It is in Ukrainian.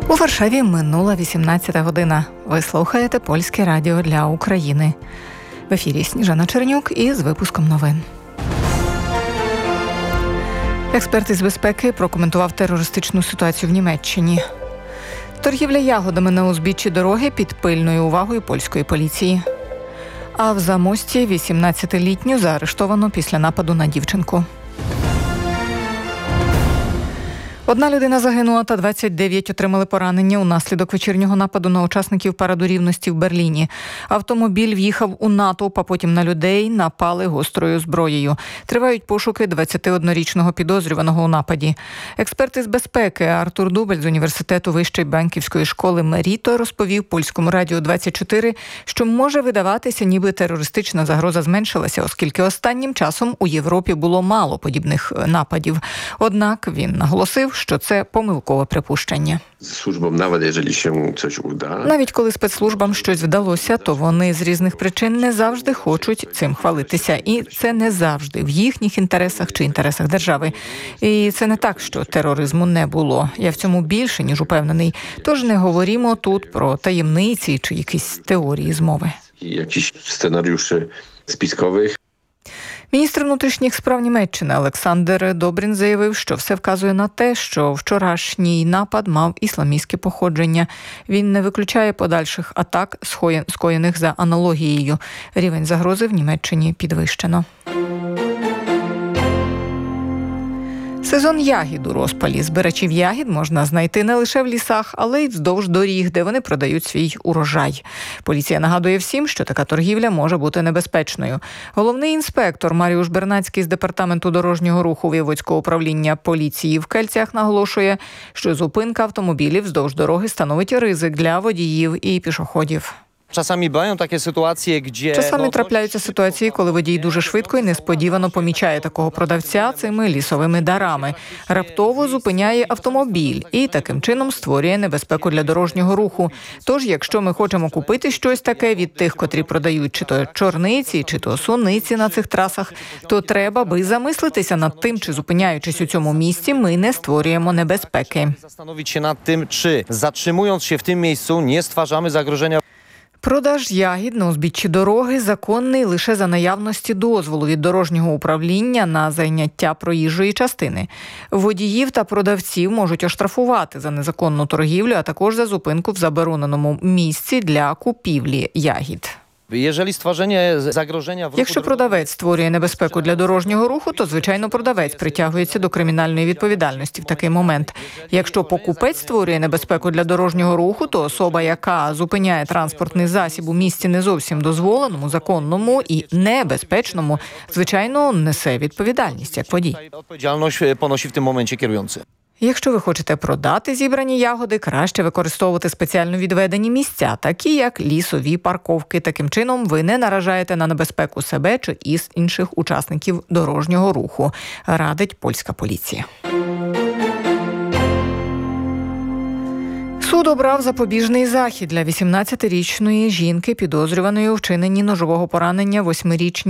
У Варшаві минула 18 година. Ви слухаєте Польське радіо для України. В ефірі Сніжана Чернюк із випуском новин. Експерт із безпеки прокоментував терористичну ситуацію в Німеччині. Торгівля ягодами на узбіччі дороги під пильною увагою польської поліції. А в Замості 18-літню заарештовано після нападу на дівчинку. Одна людина загинула та 29 отримали поранення унаслідок вечірнього нападу на учасників параду рівності в Берліні. Автомобіль в'їхав у натовп, а потім на людей напали гострою зброєю. Тривають пошуки 21-річного підозрюваного у нападі. Експерт із безпеки Артур Дубель з університету Вищої банківської школи Меріто розповів Польському радіо 24, що може видаватися, ніби терористична загроза зменшилася, оскільки останнім часом у Європі було мало подібних нападів. Однак він наголосив, що це помилкове припущення. Навіть коли спецслужбам щось вдалося, то вони з різних причин не завжди хочуть цим хвалитися. І це не завжди в їхніх інтересах чи інтересах держави. І це не так, що тероризму не було. Я в цьому більше, ніж упевнений. Тож не говоримо тут про таємниці чи якісь теорії змови. Якісь сценаріуші спискових. Міністр внутрішніх справ Німеччини Олександр Добрін заявив, що все вказує на те, що вчорашній напад мав ісламістське походження. Він не виключає подальших атак, скоєних за аналогією. Рівень загрози в Німеччині підвищено. Сезон ягід у розпалі. Збирачів ягід можна знайти не лише в лісах, але й вздовж доріг, де вони продають свій урожай. Поліція нагадує всім, що така торгівля може бути небезпечною. Головний інспектор Маріуш Бернацький з департаменту дорожнього руху Воєводського управління поліції в Кельцях наголошує, що зупинка автомобілів вздовж дороги становить ризик для водіїв і пішоходів. Czasami трапляються ситуації, коли водій дуже швидко і несподівано помічає такого продавця цими лісовими дарами. Раптово зупиняє автомобіль і таким чином створює небезпеку для дорожнього руху. Тож, якщо ми хочемо купити щось таке від тих, котрі продають чи то чорниці, чи то суниці на цих трасах, то треба би замислитися над тим, чи зупиняючись у цьому місці, ми не створюємо небезпеки. Zastanowić się nad tym, czy zatrzymując się w tym miejscu nie stwarzamy zagrożenia. Продаж ягід на узбіччі дороги законний лише за наявності дозволу від дорожнього управління на зайняття проїжджої частини. Водіїв та продавців можуть оштрафувати за незаконну торгівлю, а також за зупинку в забороненому місці для купівлі ягід. Якщо продавець створює небезпеку для дорожнього руху, то, звичайно, продавець притягується до кримінальної відповідальності в такий момент. Якщо покупець створює небезпеку для дорожнього руху, то особа, яка зупиняє транспортний засіб у місці не зовсім дозволеному, законному і небезпечному, звичайно, несе відповідальність як водій. Якщо ви хочете продати зібрані ягоди, краще використовувати спеціально відведені місця, такі як лісові парковки. Таким чином ви не наражаєте на небезпеку себе чи інших учасників дорожнього руху, радить польська поліція. Суд обрав запобіжний захід для 18-річної жінки, підозрюваної у вчиненні ножового поранення 8-річній